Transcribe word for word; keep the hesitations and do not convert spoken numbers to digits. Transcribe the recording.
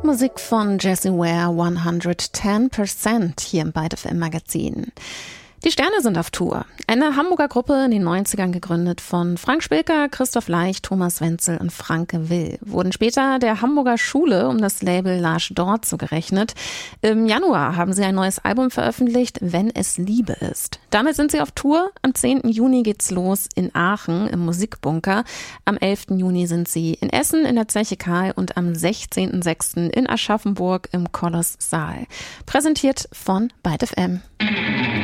Rockmusik von Jessie Ware, hundertzehn Prozent hier im Byte F M Magazin. Die Sterne sind auf Tour. Eine Hamburger Gruppe in den neunzigern gegründet von Frank Spilker, Christoph Leicht, Thomas Wenzel und Franke Will. Wurden später der Hamburger Schule um das Label L'Arche d'Or zugerechnet. Im Januar haben sie ein neues Album veröffentlicht, Wenn es Liebe ist. Damit sind sie auf Tour. Am zehnten Juni geht's los in Aachen im Musikbunker. Am elften Juni sind sie in Essen in der Zeche Karl und am sechzehnten sechsten in Aschaffenburg im Kolosssaal. Präsentiert von Byte F M.